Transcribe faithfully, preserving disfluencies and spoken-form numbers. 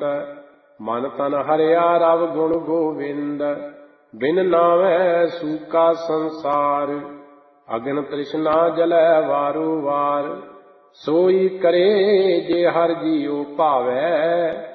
ਅੰਤ। ਮਨ ਤਨ ਹਰਿਆ ਰਵ ਗੁਣ ਗੋਵਿੰਦ, ਬਿਨ ਨਾਵੈ ਸੂਕਾ ਸੰਸਾਰ। ਅਗਨ ਤ੍ਰਿਸ਼ਨਾ ਜਲੈ ਵਾਰੋ ਵਾਰ, ਸੋਈ ਕਰੇ ਜੇ ਹਰਿ ਜੀਉ ਭਾਵੈ।